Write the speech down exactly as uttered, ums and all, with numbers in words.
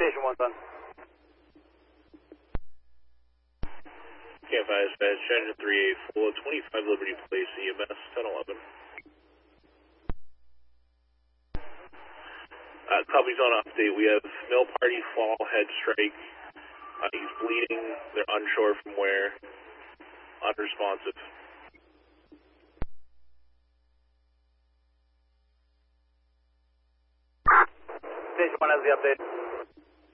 Station one, son. Camp five dispatch, Challenger three eight four, twenty-five Liberty Place, E M S, ten eleven. Uh, copies on update. We have Mill Party fall, head strike. Uh, he's bleeding. They're unsure from where. Unresponsive. Station one has the update.